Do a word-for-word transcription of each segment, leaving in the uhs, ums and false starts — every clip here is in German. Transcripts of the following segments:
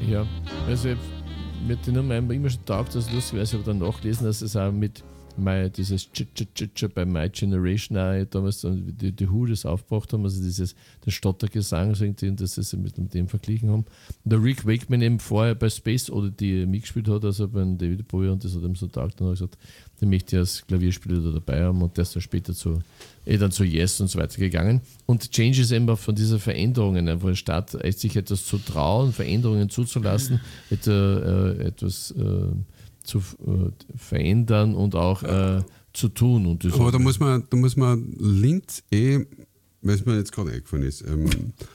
Ja, also mir hat die Nummer immer schon getaugt, dass lustigerweise habe ich dann nachgelesen, dass es auch mit My, dieses Ch-Ch-Ch-Ch bei My Generation auch damals die, die Who das aufgebracht haben, also dieses der Stottergesang, so irgendwie, dass sie mit, mit dem verglichen haben. Und der Rick Wakeman eben vorher bei Space Oddity mitgespielt hat, also beim David Bowie, und das hat ihm so getaugt, und hat gesagt, den möchte ich als Klavierspieler da dabei haben, und der ist dann später zu, eh dann zu Yes und so weiter gegangen. Und Change ist eben auch von dieser Veränderungen, einfach statt sich etwas zu trauen, Veränderungen zuzulassen, etwa, äh, etwas äh, zu äh, verändern und auch äh, zu tun. Und das aber da muss man, da muss man Linz eh, weil es mir jetzt gerade eingefallen ist, ähm,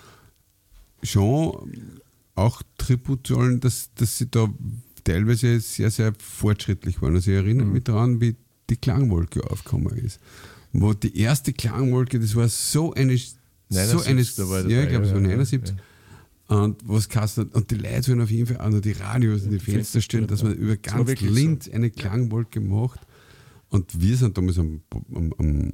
schon auch Tribut zollen, dass, dass sie da teilweise sehr, sehr fortschrittlich waren. Also ich erinnere Mhm. mich daran, wie die Klangwolke aufgekommen ist. Wo die erste Klangwolke, das war so eine, so eine, da war ja, ich glaube, es war ja, neunundsiebzig. Ja. Und was kostet, und die Leute sollen auf jeden Fall auch noch die Radios und die Fenster stellen, dass man über ganz Linz so eine Klangwolke macht. Und wir sind damals am, am, am,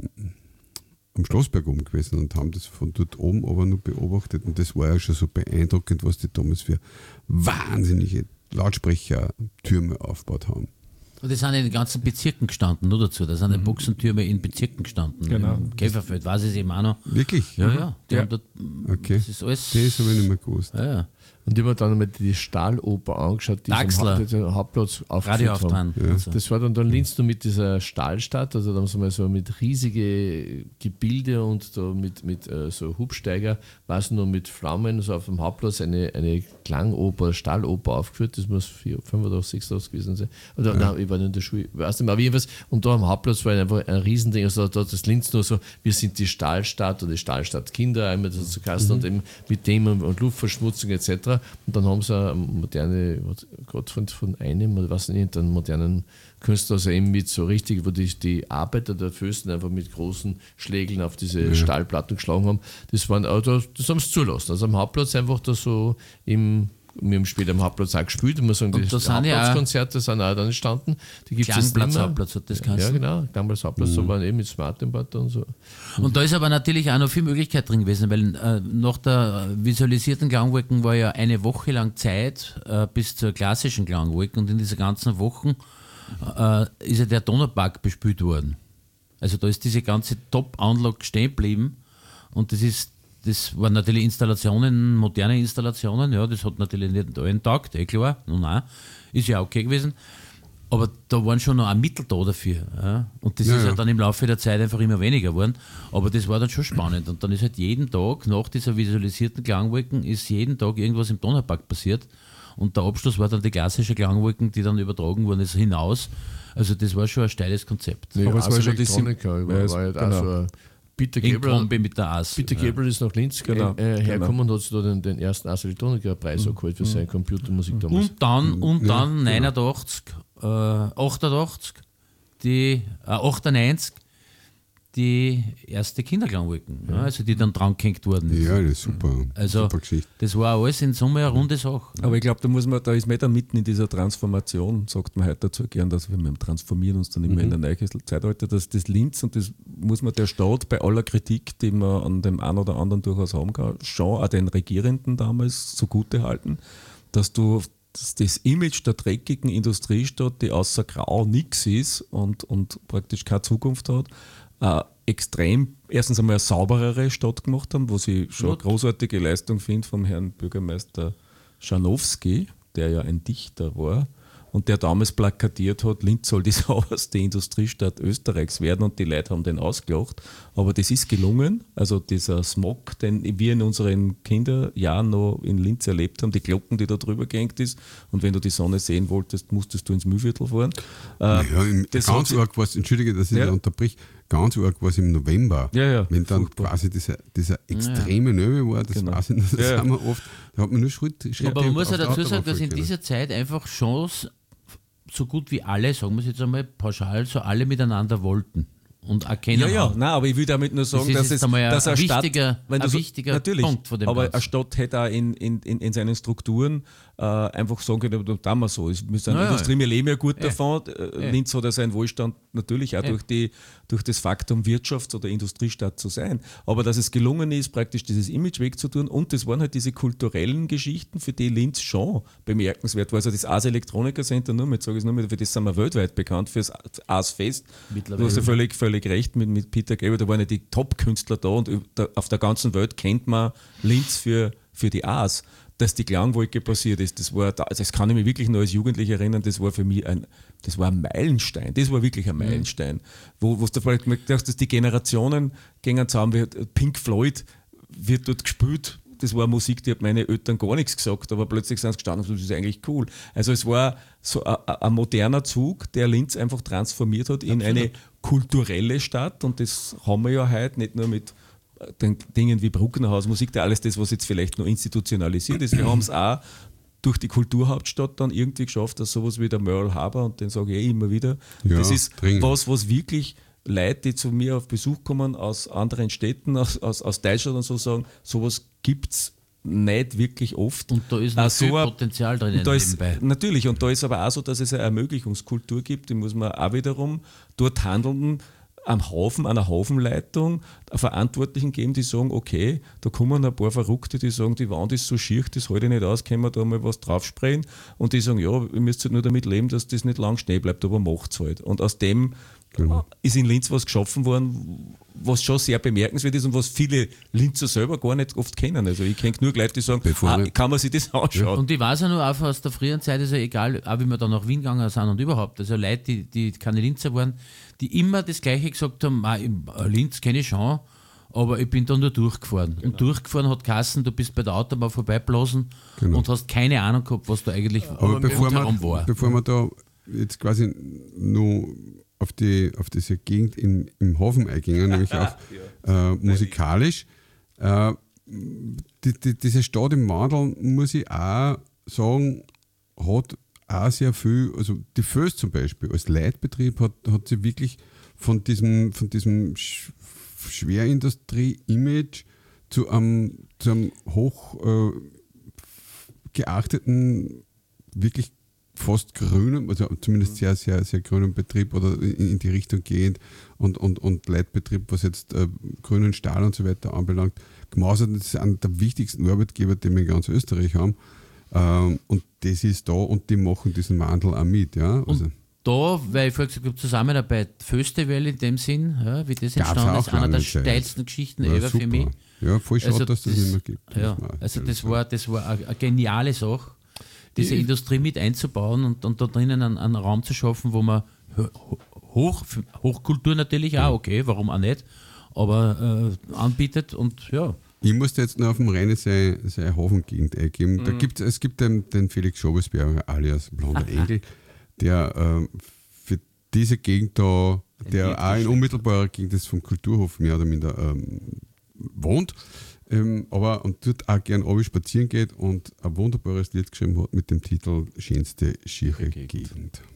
am Schlossberg oben gewesen und haben das von dort oben aber nur beobachtet. Und das war ja schon so beeindruckend, was die damals für wahnsinnige Lautsprechertürme aufgebaut haben. Und die sind in den ganzen Bezirken gestanden, nur dazu. Da sind die Boxentürme in Bezirken gestanden. Genau. Im Käferfeld, weiß ich es eben auch noch. Wirklich? Ja, ja. Die Ja. haben dort, Okay. das ist alles. Das habe ich nicht mehr gewusst. Ja, ja. Und ich habe mir dann einmal die Stahloper angeschaut, die Daxler. am Haupt, Hauptplatz aufgeführt Radio haben. auftragen. Ja. und so. Das war dann da in Linz nur mit dieser Stahlstadt, also da haben sie mal so mit riesige Gebilde und da mit, mit äh, so Hubsteiger, war es nur mit Flammen, so auf dem Hauptplatz eine, eine Klangoper, Stahloper aufgeführt, das muss fünfundachtzig, sechsundachtzig gewesen sein. Oder Ja. nein, ich war nicht in der Schule, ich weiß nicht mehr, aber jedenfalls, und da am Hauptplatz war einfach ein Riesending, also da hat das Linz nur so, wir sind die Stahlstadt oder die Stahlstadt Kinder, einmal das zu Kasten Mhm. und eben mit dem und, und Luftverschmutzung et cetera. Und dann haben sie eine moderne, gerade von, von einem, oder was nicht, einen modernen Künstler, also eben mit so richtig, wo die, die Arbeiter der Fürsten einfach mit großen Schlägeln auf diese Ja. Stahlplatten geschlagen haben. Das waren, also das haben sie zulassen. Also am Hauptplatz einfach da so im, wir haben später am Hauptplatz auch gespielt, und man sagen, Und die da sind ja auch- Hauptplatzkonzerte sind auch dann entstanden. Die gibt es Klangplatz, immer. Hauptplatz hat das Ja, geheißen. genau, Klangplatz, Hauptplatz, so waren eben mit Smart Importer und so. Und da ist aber natürlich auch noch viel Möglichkeit drin gewesen, weil äh, nach der visualisierten Klangwolken war ja eine Woche lang Zeit äh, bis zur klassischen Klangwolke, und in dieser ganzen Woche äh, ist ja der Donaupark bespielt worden. Also da ist diese ganze Top-Anlage stehen geblieben, und das ist das waren natürlich Installationen, moderne Installationen, ja, das hat natürlich nicht allen taugt, eh klar, no, nein, ist ja okay gewesen. Aber da waren schon noch ein Mittel da dafür. Ja. Und das Ja, ist ja ja. dann im Laufe der Zeit einfach immer weniger geworden. Aber das war dann schon spannend. Und dann ist halt jeden Tag, nach dieser visualisierten Klangwolken, ist jeden Tag irgendwas im Donaupark passiert. Und der Abschluss war dann die klassische Klangwolken, die dann übertragen worden ist, hinaus. Also das war schon ein steiles Konzept. Nee, Aber es war schon die Elektroniker, Sim- war, ja, es- war halt genau. auch so ein Peter In Gabriel. Kombi mit der As. Peter Gabriel ist nach Linz Genau, äh, hergekommen genau. und hat sich da den, den ersten Ars Electronica Preis auch geholt für seine Computermusik damals. Und dann, und Ja, dann genau. neunundachtzig, äh, achtundachtzig, die, äh, achtundneunzig, die erste Kinderklangwolken, ja, also die dann dran gehängt worden ist. Ja, das ist super. Also super Geschichte. das war alles in Summe eine runde Sache. Aber ich glaube, da muss man, da ist man dann mitten in dieser Transformation, sagt man heute dazu gern, dass wir wir transformieren uns dann immer in ein neues Zeitalter, dass das Linz, und das muss man der Stadt bei aller Kritik, die man an dem einen oder anderen durchaus haben kann, schon auch den Regierenden damals zugute halten, dass du dass das Image der dreckigen Industriestadt, die außer grau nichts ist und, und praktisch keine Zukunft hat, äh, extrem, erstens einmal eine sauberere Stadt gemacht haben, wo sie schon eine Gut. großartige Leistung finde vom Herrn Bürgermeister Schanowski, der ja ein Dichter war und der damals plakatiert hat, Linz soll die sauberste Industriestadt Österreichs werden, und die Leute haben den ausgelacht. Aber das ist gelungen. Also dieser Smog, den wir in unseren Kinderjahren noch in Linz erlebt haben, die Glocken, die da drüber gehängt ist, und wenn du die Sonne sehen wolltest, musstest du ins Mühlviertel fahren. Äh, Ja, im, das hat ganz sich- arg was, entschuldige, dass ich Ja. da unterbrich, ganz arg was im November, Ja, ja, wenn dann furchtbar. quasi dieser, dieser extreme Nöbe war, das Genau. weiß ich nicht, das Ja, ja. haben wir oft, da hat man nur Schritt, Schritt Aber man muss ja auf der dazu sagen, Autobahn dass in fahren dieser Zeit einfach schon so gut wie alle, sagen wir es jetzt einmal pauschal, so alle miteinander wollten. und erkennen. Ja, ja, haben. nein, aber ich will damit nur sagen, Das ist dass es jetzt einmal ein- dass eine ein Stadt, wichtiger- wenn du ein so- wichtiger natürlich, Punkt von dem aber Ganzen. eine Stadt hätte auch in, in, in, in seinen Strukturen äh, einfach sagen können, da tun wir so. Wir sind Ja, ja. Industrie, wir leben ja gut Ja. davon. Äh, Ja. Linz hat ja seinen Wohlstand natürlich auch Ja. durch, die, durch das Faktum Wirtschafts- oder Industriestadt zu sein. Aber dass es gelungen ist, praktisch dieses Image wegzutun, und das waren halt diese kulturellen Geschichten, für die Linz schon bemerkenswert war. Also das Ars Electronica Center, nur mit, sage ich es nur mit, für das sind wir weltweit bekannt, fürs Ars Fest. Du hast ja völlig, völlig recht mit, mit Peter Gabriel, da waren ja die Top-Künstler da, und da, auf der ganzen Welt kennt man Linz für, für die Ars. Dass die Klangwolke passiert ist, das war, da, das kann ich mich wirklich noch als Jugendlicher erinnern, das war für mich ein, das war ein Meilenstein, das war wirklich ein Meilenstein, wo wo du vielleicht gedacht hast, dass die Generationen gehen zusammen, Pink Floyd wird dort gespielt, das war Musik, die hat meine Eltern gar nichts gesagt, aber plötzlich sind sie gestanden, das ist eigentlich cool. Also es war so ein, ein moderner Zug, der Linz einfach transformiert hat in Absolut. Eine kulturelle Stadt, und das haben wir ja heute nicht nur mit den Dingen wie Brucknerhaus, Musik, da alles das, was jetzt vielleicht noch institutionalisiert ist. Wir haben es auch durch die Kulturhauptstadt dann irgendwie geschafft, dass sowas wie der Merle Haber, und den sage ich eh immer wieder, ja, das ist dringend. was, was wirklich Leute, die zu mir auf Besuch kommen aus anderen Städten, aus, aus, aus Deutschland und so, sagen, sowas gibt es nicht wirklich oft. Und da ist noch so viel ein- Potenzial drin und da ist, nebenbei. natürlich, und da ist aber auch so, dass es eine Ermöglichungskultur gibt, die muss man auch wiederum dort Handelnden am Haufen, einer Haufenleitung Verantwortlichen geben, die sagen, okay, da kommen ein paar Verrückte, die sagen, die Wand ist so schier, das halte ich nicht aus, können wir da mal was draufsprayen? Und die sagen, ja, ihr müsst halt nur damit leben, dass das nicht lang stehen bleibt, aber macht es halt. Und aus dem Genau. ist in Linz was geschaffen worden, was schon sehr bemerkenswert ist und was viele Linzer selber gar nicht oft kennen. Also ich kenne nur Leute, die sagen, Bevor ah, wir- kann man sich das anschauen? Und ich weiß ja nur auch aus der früheren Zeit, ist ja egal, auch wie wir dann nach Wien gegangen sind und überhaupt, also Leute, die, die keine Linzer waren, die immer das Gleiche gesagt haben, ah, im- Linz kenne ich schon, aber ich bin da nur durchgefahren. Und durchgefahren hat geheißen, du bist bei der Autobahn vorbeiblasen Genau. und hast keine Ahnung gehabt, was da eigentlich Aber bevor rundherum wir, war. bevor wir da jetzt quasi nur auf, die, auf diese Gegend im, im Hafen eingehen, nämlich auch äh, musikalisch, äh, die, die, diese Stadt im Wandel, muss ich auch sagen, hat auch sehr viel, also die Föst zum Beispiel als Leitbetrieb hat, hat sie wirklich von diesem, von diesem Sch- Schwerindustrie-Image zu einem, zu einem hoch äh, geachteten, wirklich fast grünen, also zumindest sehr, sehr, sehr grünen Betrieb oder in, in die Richtung gehend und, und, und Leitbetrieb, was jetzt äh, grünen Stahl und so weiter anbelangt, gemacht hat. Das ist einer der wichtigsten Arbeitgeber, die wir in ganz Österreich haben. Ähm, und das ist da, und die machen diesen Wandel auch mit. Ja? Also, Da, weil ich vorher gesagt habe, Zusammenarbeit Festival in dem Sinn, ja, wie das Gab's entstanden auch ist, einer lange der Zeit. steilsten Geschichten ja, ever für mich. Ja, voll schade, Also dass das, das- nicht mehr gibt. Ja, muss man auch also ehrlich das sagen. war, das war eine, eine geniale Sache, diese Industrie mit einzubauen und, und da drinnen einen, einen Raum zu schaffen, wo man ho- hoch, Hochkultur natürlich auch, okay, warum auch nicht, aber äh, anbietet und ja. Ich musste jetzt noch auf dem Rhein seine, seine Hafengegend eingeben. Da gibt's, es gibt den, den Felix Schobesberger alias Blonder Engel, der ähm, für diese Gegend da, der auch in unmittelbarer Gegend des vom Kulturhof mehr oder minder ähm, wohnt, ähm, aber und dort auch gern oben spazieren geht und ein wunderbares Lied geschrieben hat mit dem Titel Schönste schiere Gegend.